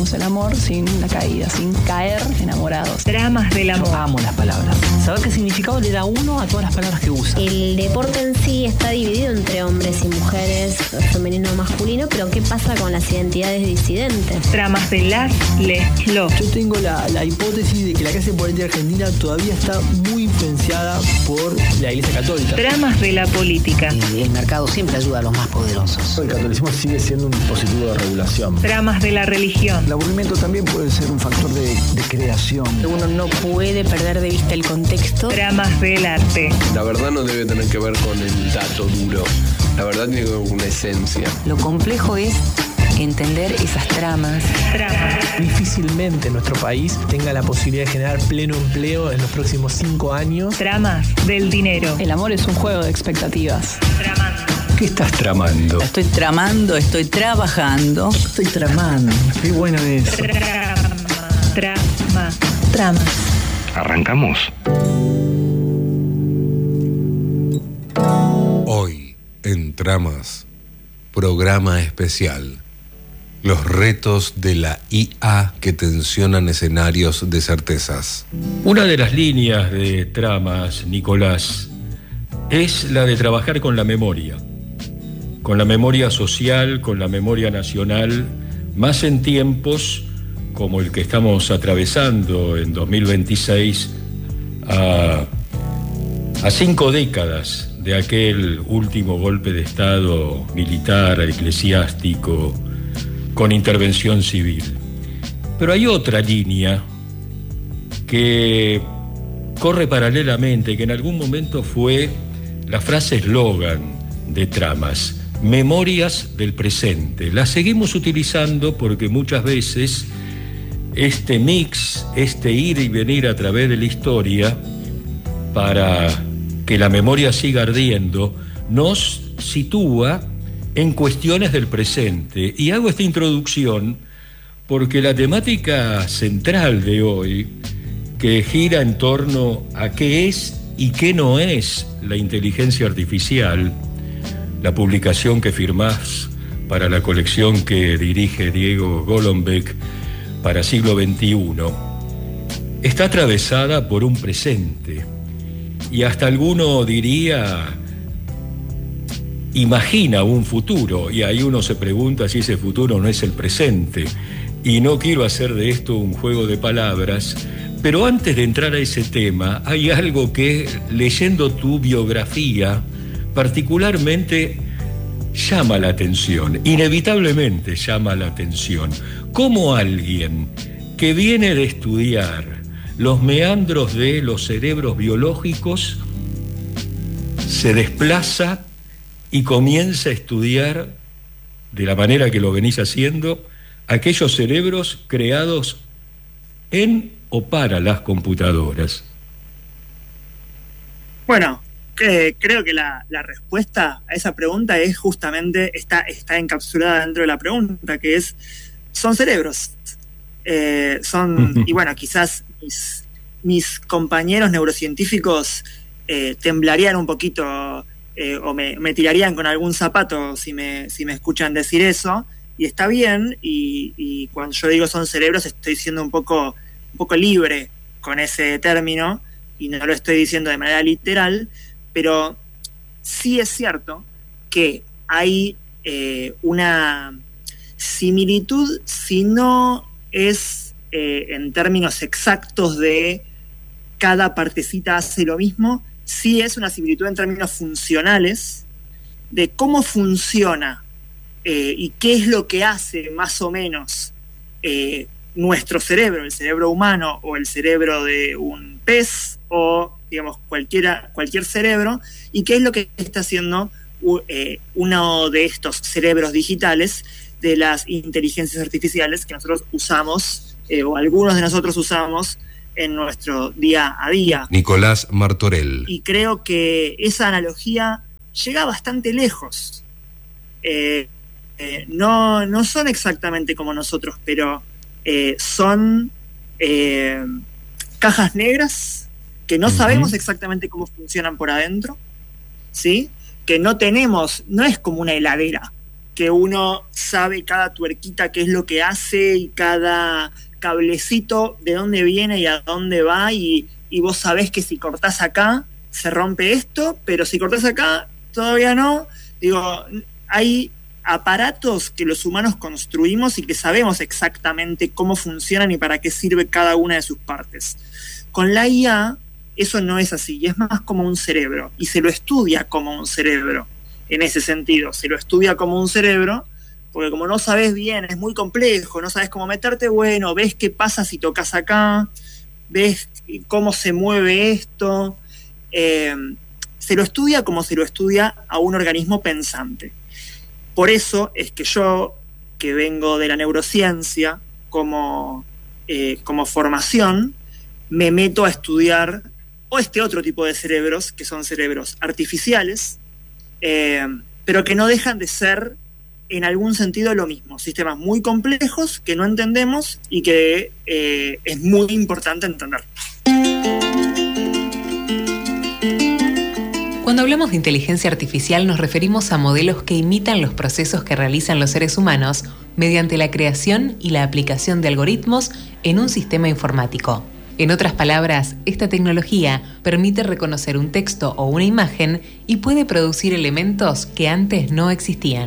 vivimos el amor sin la caída, sin caer enamorados. Dramas del amor. Yo amo las palabras. Saber qué significado le da uno a todas las palabras que usa. El deporte en sí está dividido entre hombres y mujeres, femenino o masculino, pero ¿qué pasa con las identidades disidentes? Dramas de las, les, los. Yo tengo la hipótesis de que la clase política argentina todavía está muy influenciada por la Iglesia Católica. Dramas de la política. Y el mercado siempre ayuda a los más poderosos. El catolicismo sigue siendo un dispositivo de regulación. Dramas de la religión. El aburrimiento también puede ser un factor de creación. Uno no puede perder de vista el contexto. Dramas del arte. La verdad no debe tener que ver con el dato duro. La verdad tiene que ver con una esencia. Lo complejo es entender esas tramas. Difícilmente nuestro país tenga la posibilidad de generar pleno empleo en los próximos 5 años. Dramas del dinero. El amor es un juego de expectativas. Tramando. ¿Qué estás tramando? Estoy tramando, estoy trabajando. Estoy tramando. Qué bueno eso. Trama. ¿Arrancamos? Hoy, en Tramas, programa especial. Los retos de la IA que tensionan escenarios de certezas. Una de las líneas de Tramas, Nicolás, es la de trabajar con la memoria social, con la memoria nacional, más en tiempos como el que estamos atravesando en 2026, a 5 décadas de aquel último golpe de Estado militar, eclesiástico, con intervención civil. Pero hay otra línea que corre paralelamente, que en algún momento fue la frase eslogan de Tramas: memorias del presente. La seguimos utilizando porque muchas veces este mix, este ir y venir a través de la historia para que la memoria siga ardiendo, nos sitúa en cuestiones del presente. Y hago esta introducción porque la temática central de hoy, que gira en torno a qué es y qué no es la inteligencia artificial, la publicación que firmás para la colección que dirige Diego Golombek para siglo XXI, está atravesada por un presente. Y hasta alguno diría, imagina un futuro, y ahí uno se pregunta si ese futuro no es el presente. Y no quiero hacer de esto un juego de palabras, pero antes de entrar a ese tema, hay algo que, leyendo tu biografía, particularmente llama la atención, inevitablemente llama la atención. Cómo alguien que viene de estudiar los meandros de los cerebros biológicos se desplaza y comienza a estudiar, de la manera que lo venís haciendo, aquellos cerebros creados en o para las computadoras. Bueno, creo que la respuesta a esa pregunta es justamente, está encapsulada dentro de la pregunta, que es, son cerebros. Y bueno, quizás mis compañeros neurocientíficos temblarían un poquito o me tirarían con algún zapato si me escuchan decir eso, y está bien, y cuando yo digo son cerebros estoy siendo un poco libre con ese término y no lo estoy diciendo de manera literal, pero sí es cierto que hay una similitud, si no es en términos exactos de cada partecita hace lo mismo, sí es una similitud en términos funcionales de cómo funciona y qué es lo que hace más o menos nuestro cerebro, el cerebro humano o el cerebro de un pez o digamos cualquier cerebro, y qué es lo que está haciendo uno de estos cerebros digitales de las inteligencias artificiales que nosotros usamos o algunos de nosotros usamos en nuestro día a día. Nicolás Martorell. Y creo que esa analogía llega bastante lejos. No son exactamente como nosotros, pero son cajas negras que no sabemos exactamente cómo funcionan por adentro, ¿sí? Que no es como una heladera, que uno sabe cada tuerquita qué es lo que hace y cada cablecito de dónde viene y a dónde va, y vos sabés que si cortás acá se rompe esto, pero si cortás acá todavía no. Digo, hay aparatos que los humanos construimos y que sabemos exactamente cómo funcionan y para qué sirve cada una de sus partes. Con la IA eso no es así, y es más como un cerebro, y se lo estudia como un cerebro. En ese sentido, se lo estudia como un cerebro, porque como no sabes bien, es muy complejo, no sabes cómo meterte, bueno, ves qué pasa si tocas acá, ves cómo se mueve esto, se lo estudia como se lo estudia a un organismo pensante. Por eso es que yo, que vengo de la neurociencia como formación, me meto a estudiar o este otro tipo de cerebros, que son cerebros artificiales, pero que no dejan de ser en algún sentido lo mismo, sistemas muy complejos que no entendemos y que es muy importante entender. Cuando hablamos de inteligencia artificial nos referimos a modelos que imitan los procesos que realizan los seres humanos mediante la creación y la aplicación de algoritmos en un sistema informático. En otras palabras, esta tecnología permite reconocer un texto o una imagen y puede producir elementos que antes no existían.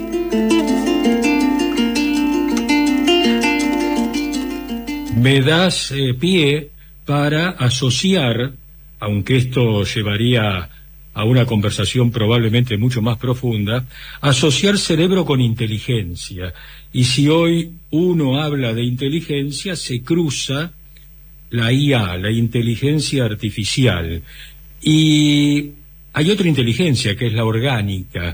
Me das pie para asociar, aunque esto llevaría a una conversación probablemente mucho más profunda, asociar cerebro con inteligencia. Y si hoy uno habla de inteligencia, se cruza la IA, la inteligencia artificial. Y hay otra inteligencia, que es la orgánica.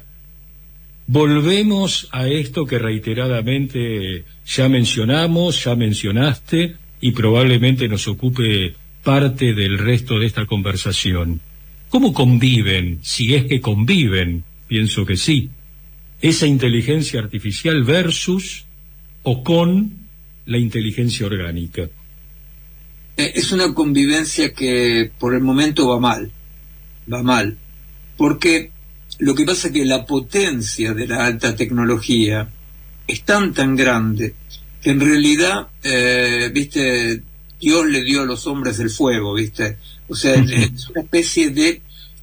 Volvemos a esto que reiteradamente ya mencionamos, ya mencionaste, y probablemente nos ocupe parte del resto de esta conversación. ¿Cómo conviven, si es que conviven? Pienso que sí. Esa inteligencia artificial versus o con la inteligencia orgánica. Es una convivencia que por el momento va mal, porque lo que pasa es que la potencia de la alta tecnología es tan grande que en realidad, viste, Dios le dio a los hombres el fuego, viste, o sea, es una especie de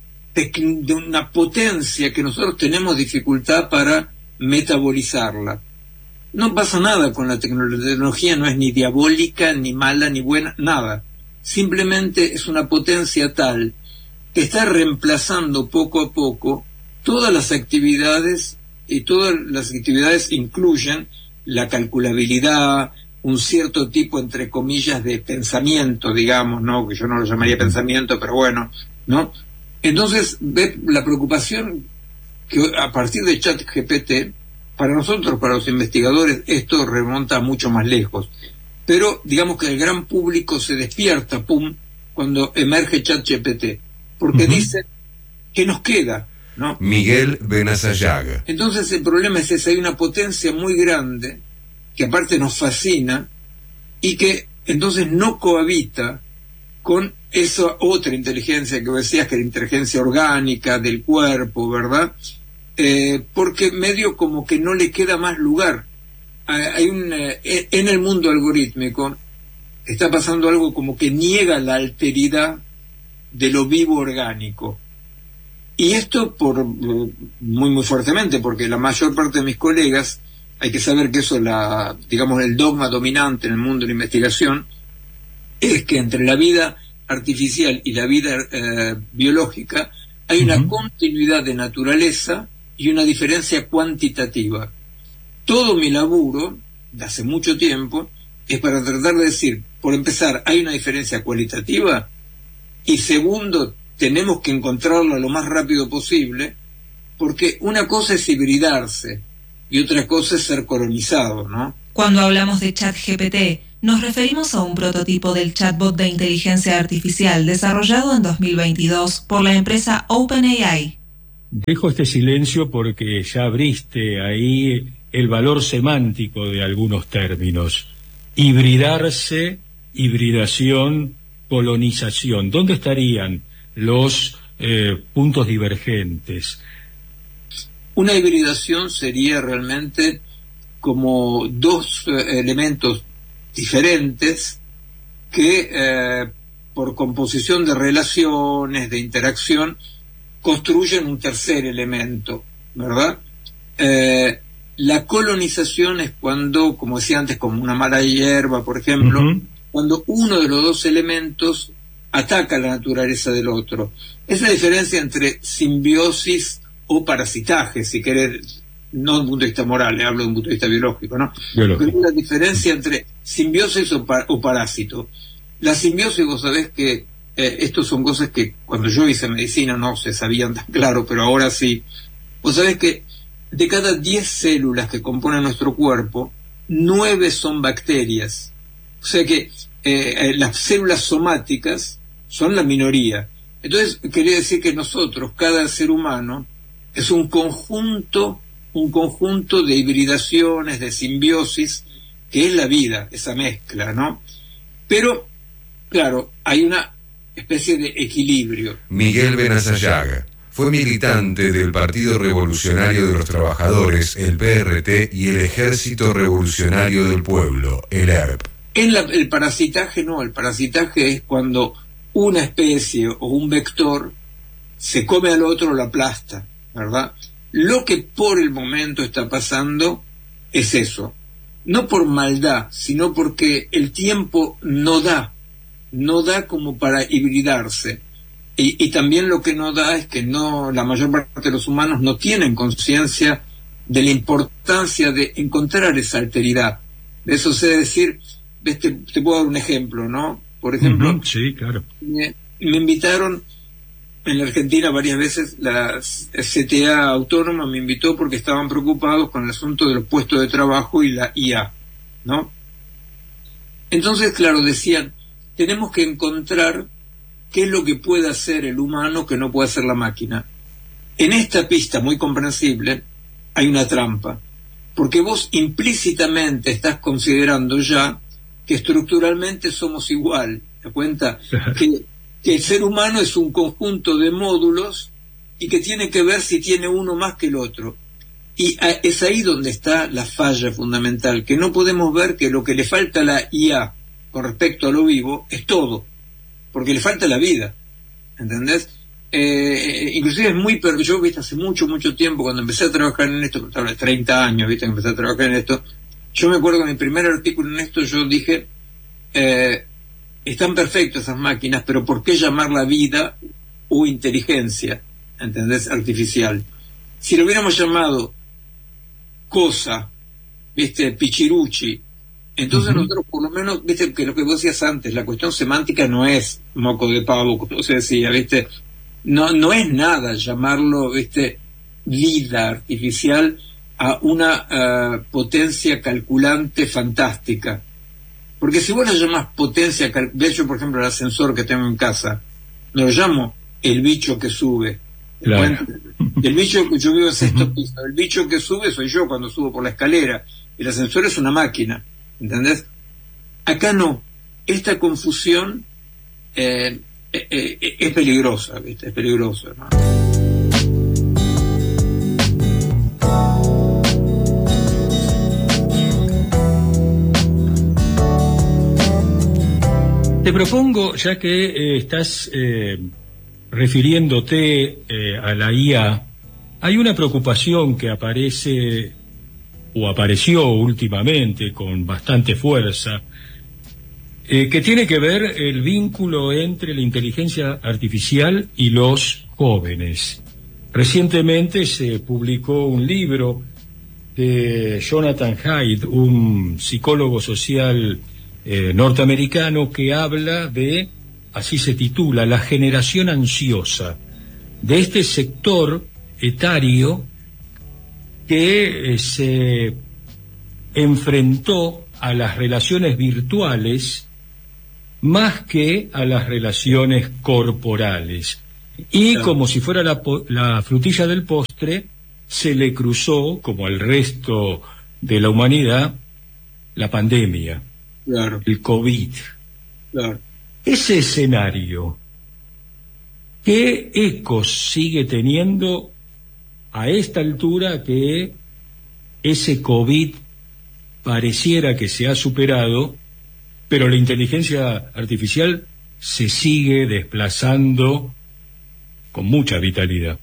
una potencia que nosotros tenemos dificultad para metabolizarla. No pasa nada con la tecnología, no es ni diabólica, ni mala, ni buena, nada. Simplemente es una potencia tal que está reemplazando poco a poco todas las actividades, y todas las actividades incluyen la calculabilidad, un cierto tipo, entre comillas, de pensamiento, digamos, ¿no? Que yo no lo llamaría pensamiento, pero bueno, ¿no? Entonces, ve la preocupación que a partir de ChatGPT, para nosotros, para los investigadores, esto remonta mucho más lejos. Pero digamos que el gran público se despierta, cuando emerge ChatGPT, porque dice que nos queda, ¿no? Miguel Benazayaga. Entonces el problema es ese, hay una potencia muy grande, que aparte nos fascina, y que entonces no cohabita con esa otra inteligencia que vos decías, que es la inteligencia orgánica del cuerpo, ¿verdad? Porque medio como que no le queda más lugar. Hay en el mundo algorítmico está pasando algo como que niega la alteridad de lo vivo orgánico. Y esto muy fuertemente, porque la mayor parte de mis colegas, hay que saber que eso, digamos, el dogma dominante en el mundo de la investigación, es que entre la vida artificial y la vida biológica hay una continuidad de naturaleza y una diferencia cuantitativa. Todo mi laburo, de hace mucho tiempo, es para tratar de decir, por empezar, hay una diferencia cualitativa, y segundo, tenemos que encontrarla lo más rápido posible, porque una cosa es hibridarse y otra cosa es ser colonizado, ¿no? Cuando hablamos de ChatGPT, nos referimos a un prototipo del chatbot de inteligencia artificial desarrollado en 2022 por la empresa OpenAI. Dejo este silencio porque ya abriste ahí el valor semántico de algunos términos. Hibridarse, hibridación, colonización. ¿Dónde estarían los puntos divergentes? Una hibridación sería realmente como dos elementos diferentes que por composición de relaciones, de interacción, construyen un tercer elemento, ¿verdad? La colonización es cuando, como decía antes, como una mala hierba, por ejemplo, cuando uno de los dos elementos ataca la naturaleza del otro. Es la diferencia entre simbiosis o parasitaje, si querés, no desde un punto de vista moral, hablo de un punto de vista biológico, ¿no? Pero es la diferencia entre simbiosis o parásito. La simbiosis, vos sabés que estos son cosas que cuando yo hice medicina no se sabían tan claro, pero ahora sí. Vos sabés que de cada 10 células que componen nuestro cuerpo, 9 son bacterias. O sea que las células somáticas son la minoría. Entonces, quería decir que nosotros, cada ser humano, es un conjunto de hibridaciones, de simbiosis, que es la vida, esa mezcla, ¿no? Pero, claro, hay una especie de equilibrio. Miguel Benazayaga fue militante del Partido Revolucionario de los Trabajadores, el PRT, y el Ejército Revolucionario del Pueblo, el ERP. El parasitaje no, el parasitaje es cuando una especie o un vector se come al otro o lo aplasta, ¿verdad? Lo que por el momento está pasando es eso, no por maldad, sino porque el tiempo no da como para hibridarse, y también lo que no da es que la mayor parte de los humanos no tienen conciencia de la importancia de encontrar esa alteridad. Eso es decir, te puedo dar un ejemplo, ¿no? Por ejemplo, sí, claro. Me invitaron en la Argentina varias veces, la CTA Autónoma me invitó porque estaban preocupados con el asunto de los puestos de trabajo y la IA, ¿no? Entonces, claro, decían, tenemos que encontrar qué es lo que puede hacer el humano que no puede hacer la máquina. En esta pista muy comprensible hay una trampa, porque vos implícitamente estás considerando ya que estructuralmente somos igual. ¿Te das cuenta? Que el ser humano es un conjunto de módulos y que tiene que ver si tiene uno más que el otro. Y es ahí donde está la falla fundamental, que no podemos ver que lo que le falta a la IA con respecto a lo vivo es todo, porque le falta la vida, ¿entendés? Inclusive es muy... Pero yo, viste, hace mucho tiempo, cuando empecé a trabajar en esto, 30 años, viste, que empecé a trabajar en esto, yo me acuerdo que en mi primer artículo en esto yo dije, están perfectas esas máquinas, pero ¿por qué llamarla vida o inteligencia, ¿entendés? Artificial. Si lo hubiéramos llamado cosa, viste, pichiruchi, entonces nosotros por lo menos, viste, que lo que vos decías antes, la cuestión semántica no es moco de pavo, como se decía, viste, no es nada llamarlo, viste, vida artificial a una potencia calculante fantástica. Porque si vos lo llamás potencia, de hecho, por ejemplo, el ascensor que tengo en casa, no lo llamo el bicho que sube. Claro. El bicho, yo vivo en 6º piso, el bicho que sube soy yo cuando subo por la escalera. El ascensor es una máquina, ¿entendés? Acá no. Esta confusión es peligrosa, ¿viste? Es peligrosa, ¿no? Te propongo, ya que estás refiriéndote a la IA, hay una preocupación que aparece o apareció últimamente con bastante fuerza, que tiene que ver el vínculo entre la inteligencia artificial y los jóvenes. Recientemente se publicó un libro de Jonathan Haidt, un psicólogo social norteamericano, que habla de, así se titula, la generación ansiosa, de este sector etario que se enfrentó a las relaciones virtuales más que a las relaciones corporales. Y como si fuera la frutilla del postre, se le cruzó, como al resto de la humanidad, la pandemia. Claro. El COVID. Claro. Ese escenario, ¿qué ecos sigue teniendo a esta altura que ese COVID pareciera que se ha superado, pero la inteligencia artificial se sigue desplazando con mucha vitalidad.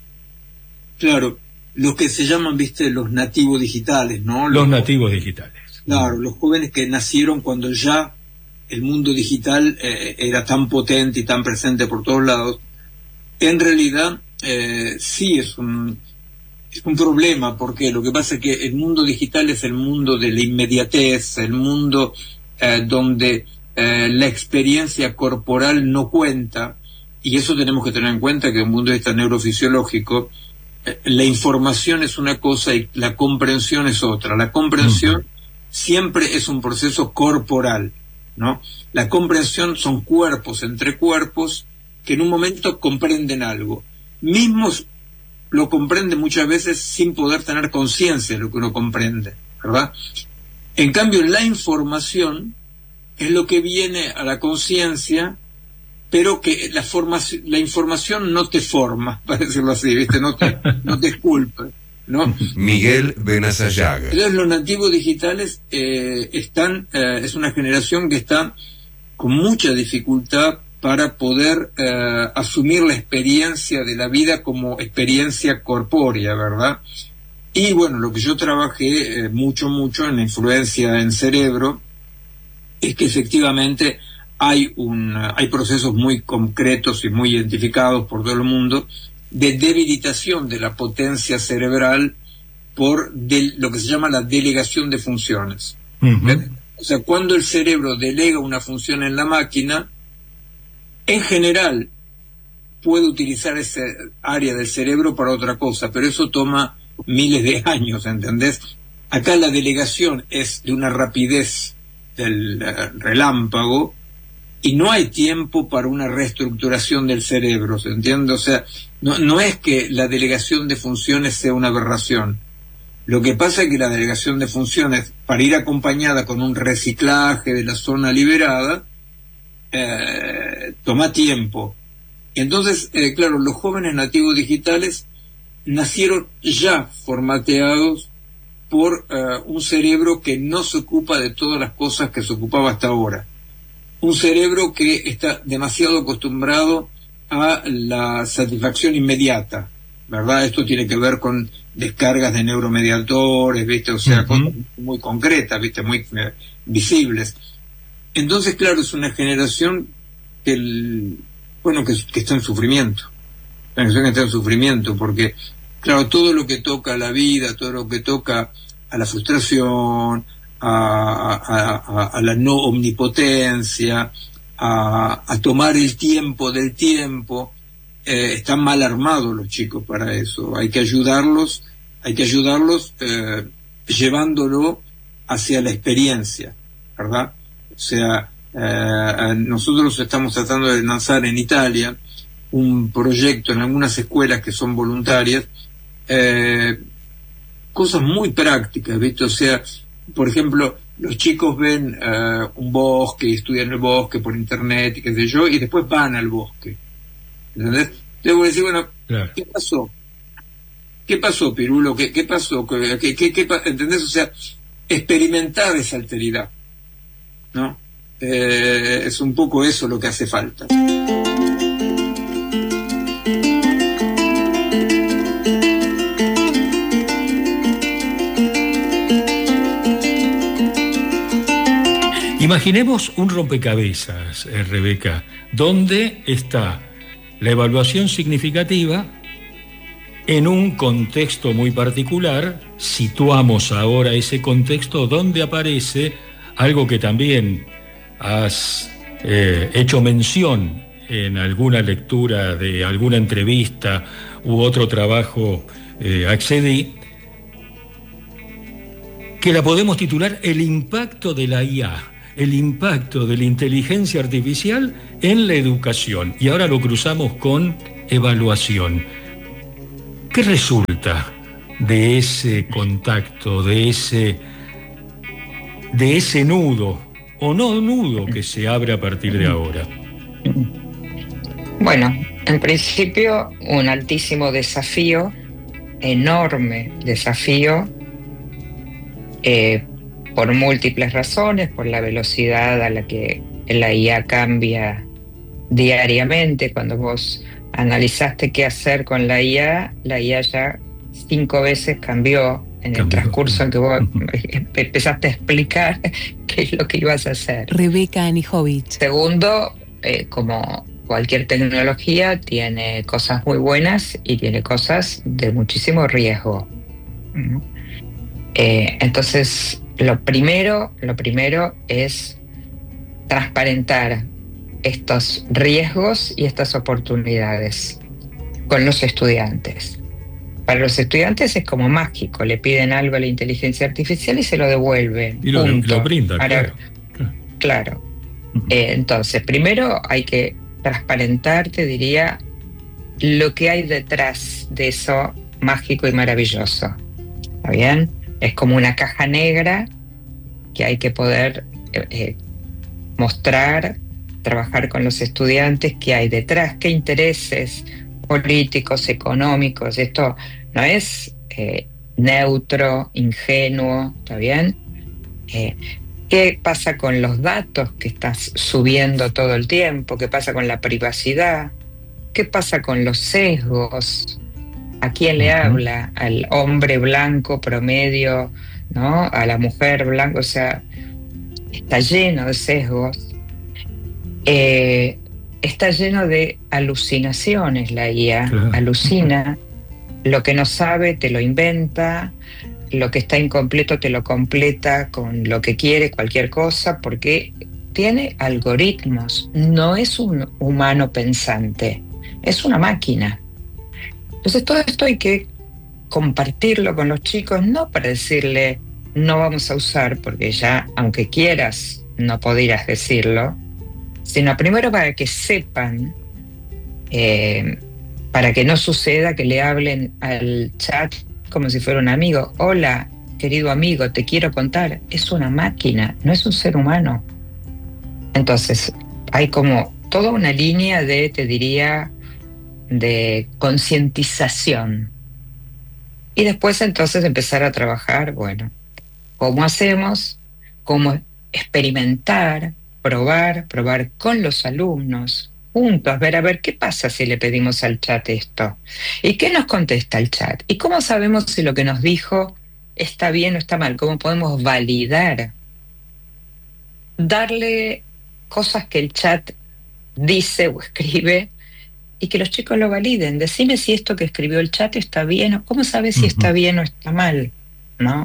Claro, los que se llaman, viste, los nativos digitales, ¿no? Los nativos digitales. Claro, los jóvenes que nacieron cuando ya el mundo digital era tan potente y tan presente por todos lados. En realidad, sí es un problema, porque lo que pasa es que el mundo digital es el mundo de la inmediatez, el mundo donde la experiencia corporal no cuenta, y eso tenemos que tener en cuenta, que en un mundo de vista neurofisiológico, la información es una cosa y la comprensión es otra. La comprensión siempre es un proceso corporal, ¿no? La comprensión son cuerpos entre cuerpos que en un momento comprenden algo. Mismos lo comprenden muchas veces sin poder tener conciencia de lo que uno comprende, ¿verdad? En cambio, la información es lo que viene a la conciencia, pero que la información no te forma, para decirlo así, ¿viste? No te esculpa, ¿no? Miguel Benazayaga. Entonces, los nativos digitales es una generación que está con mucha dificultad para poder asumir la experiencia de la vida como experiencia corpórea, ¿verdad? Y bueno, lo que yo trabajé mucho en la influencia en cerebro es que efectivamente hay procesos muy concretos y muy identificados por todo el mundo de debilitación de la potencia cerebral por lo que se llama la delegación de funciones. O sea, cuando el cerebro delega una función en la máquina, en general puede utilizar ese área del cerebro para otra cosa, pero eso toma miles de años, ¿entendés? Acá la delegación es de una rapidez del relámpago y no hay tiempo para una reestructuración del cerebro, ¿se entiende? O sea, no es que la delegación de funciones sea una aberración. Lo que pasa es que la delegación de funciones, para ir acompañada con un reciclaje de la zona liberada, toma tiempo. Y entonces, claro, los jóvenes nativos digitales nacieron ya formateados por un cerebro que no se ocupa de todas las cosas que se ocupaba hasta ahora. Un cerebro que está demasiado acostumbrado a la satisfacción inmediata, ¿verdad? Esto tiene que ver con descargas de neuromediadores, ¿viste? O sea, cosas muy concretas, ¿viste? Muy visibles. Entonces, claro, es una generación que está en sufrimiento. La generación que está en sufrimiento, porque, claro, todo lo que toca a la vida, todo lo que toca a la frustración, a la no omnipotencia, a tomar el tiempo del tiempo, están mal armados los chicos para eso. Hay que ayudarlos llevándolo hacia la experiencia, ¿verdad? O sea, nosotros estamos tratando de lanzar en Italia un proyecto en algunas escuelas que son voluntarias, cosas muy prácticas, ¿viste? O sea, por ejemplo, los chicos ven un bosque y estudian el bosque por internet y qué sé yo, y después van al bosque, ¿entendés? Entonces voy a decir, bueno, claro. ¿Qué pasó? ¿Qué pasó, Pirulo? ¿Qué pasó? ¿Entendés? O sea, experimentar esa alteridad, ¿no? Es un poco eso lo que hace falta. Imaginemos un rompecabezas, Rebeca, donde está la evaluación significativa en un contexto muy particular. Situamos ahora ese contexto donde aparece algo que también has hecho mención en alguna lectura de alguna entrevista u otro trabajo, accedí, que la podemos titular El impacto de la IA, el impacto de la inteligencia artificial en la educación. Y ahora lo cruzamos con evaluación. ¿Qué resulta de ese contacto, de ese nudo o no nudo que se abre a partir de ahora? Bueno, en principio un altísimo desafío enorme desafío por múltiples razones, por la velocidad a la que la IA cambia diariamente. Cuando vos analizaste qué hacer con la IA ya 5 veces cambió en el transcurso en que vos empezaste a explicar qué es lo que ibas a hacer. Rebeca Anijovic. Segundo, como cualquier tecnología, tiene cosas muy buenas y tiene cosas de muchísimo riesgo. Entonces, lo primero es transparentar estos riesgos y estas oportunidades con los estudiantes. Para los estudiantes es como mágico, le piden algo a la inteligencia artificial y se lo devuelve. Y lo brinda, claro. Entonces, primero hay que transparentar, te diría, lo que hay detrás de eso mágico y maravilloso. ¿Está bien? Es como una caja negra que hay que poder mostrar, trabajar con los estudiantes, qué hay detrás, qué intereses políticos, económicos. Esto no es neutro, ingenuo, ¿está bien? ¿Qué pasa con los datos que estás subiendo todo el tiempo? ¿Qué pasa con la privacidad? ¿Qué pasa con los sesgos? ¿A quién le habla? ¿Al hombre blanco promedio, no? ¿A la mujer blanca? O sea, está lleno de sesgos. Está lleno de alucinaciones la IA. Claro. Alucina. Lo que no sabe te lo inventa. Lo que está incompleto te lo completa con lo que quiere, cualquier cosa, porque tiene algoritmos. No es un humano pensante, es una máquina. Entonces todo esto hay que compartirlo con los chicos, no para decirle no vamos a usar, porque ya, aunque quieras, no podrías decirlo, sino primero para que sepan, para que no suceda que le hablen al chat como si fuera un amigo. Hola, querido amigo, te quiero contar. Es una máquina, no es un ser humano. Entonces, hay como toda una línea de, te diría, de concientización. Y después entonces empezar a trabajar, bueno, ¿cómo hacemos? ¿Cómo experimentar, probar con los alumnos? Juntos, a ver qué pasa si le pedimos al chat esto. ¿Y qué nos contesta el chat? ¿Y cómo sabemos si lo que nos dijo está bien o está mal? ¿Cómo podemos validar? Darle cosas que el chat dice o escribe y que los chicos lo validen. Decime si esto que escribió el chat está bien o cómo sabes si está bien o está mal, ¿no?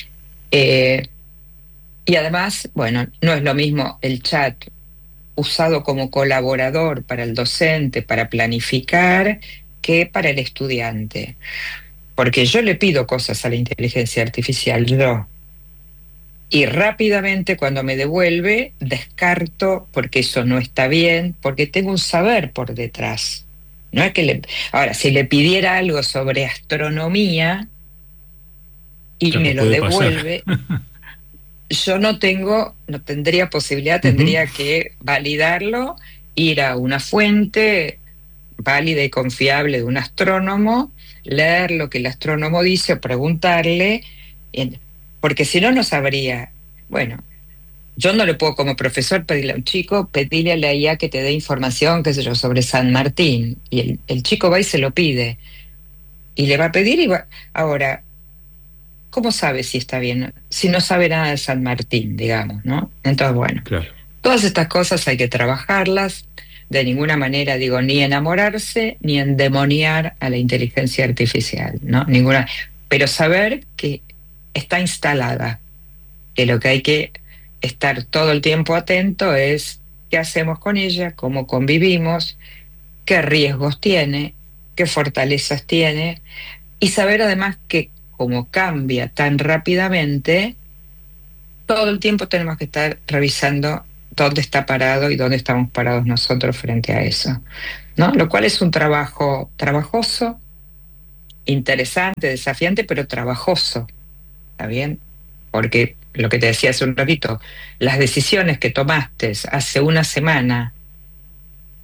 Y además, bueno, no es lo mismo el chat usado como colaborador para el docente, para planificar, que para el estudiante. Porque yo le pido cosas a la inteligencia artificial, y rápidamente cuando me devuelve, descarto porque eso no está bien, porque tengo un saber por detrás. No es que ahora, si le pidiera algo sobre astronomía y me lo devuelve... Yo no tendría posibilidad, tendría que validarlo, ir a una fuente válida y confiable de un astrónomo, leer lo que el astrónomo dice o preguntarle, porque si no, no sabría. Bueno, yo no le puedo como profesor pedirle a un chico, pedirle a la IA que te dé información, qué sé yo, sobre San Martín, y el chico va y se lo pide, y le va a pedir y va. Ahora, ¿cómo sabe si está bien? Si no sabe nada de San Martín, digamos, ¿no? Entonces, bueno, claro. Todas estas cosas hay que trabajarlas, de ninguna manera, digo, ni enamorarse, ni endemoniar a la inteligencia artificial, ¿no? Ninguna, pero saber que está instalada, que lo que hay que estar todo el tiempo atento es qué hacemos con ella, cómo convivimos, qué riesgos tiene, qué fortalezas tiene, y saber además que como cambia tan rápidamente, todo el tiempo tenemos que estar revisando dónde está parado y dónde estamos parados nosotros frente a eso, ¿no? Lo cual es un trabajo trabajoso, interesante, desafiante, pero trabajoso, ¿está bien? Porque lo que te decía hace un ratito, las decisiones que tomaste hace una semana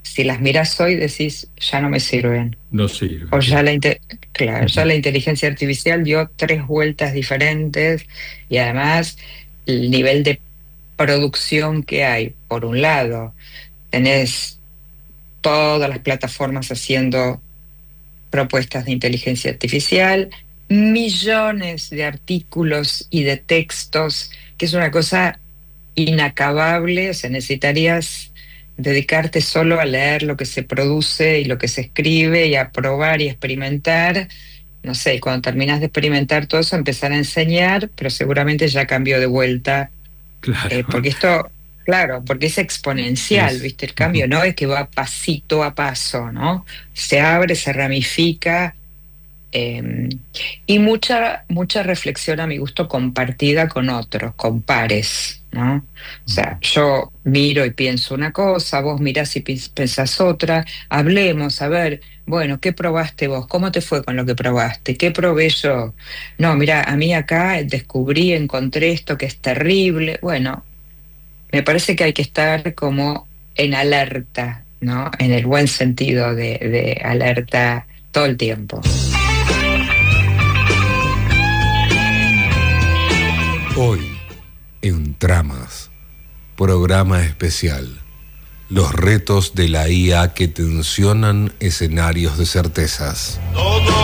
si las miras hoy decís, ya no me sirven. No sirve. O ya ya la inteligencia artificial dio 3 vueltas diferentes y además el nivel de producción que hay. Por un lado, tenés todas las plataformas haciendo propuestas de inteligencia artificial, millones de artículos y de textos, que es una cosa inacabable. O sea, necesitarías dedicarte solo a leer lo que se produce y lo que se escribe y a probar y experimentar. No sé, cuando terminas de experimentar todo eso, empezar a enseñar, pero seguramente ya cambió de vuelta. Claro. Porque esto, claro, porque es exponencial, ¿viste? El cambio no es que va pasito a paso, ¿no? Se abre, se ramifica, y mucha reflexión, a mi gusto, compartida con otros, con pares, ¿no? O sea, yo miro y pienso una cosa, vos mirás y pensás otra, hablemos, a ver, bueno, ¿qué probaste vos? ¿Cómo te fue con lo que probaste? ¿Qué probé yo? No, mira, a mí acá encontré esto que es terrible. Bueno, me parece que hay que estar como en alerta, ¿no? En el buen sentido de alerta todo el tiempo. Hoy, en Tramas, programa especial, los retos de la IA que tensionan escenarios de certezas.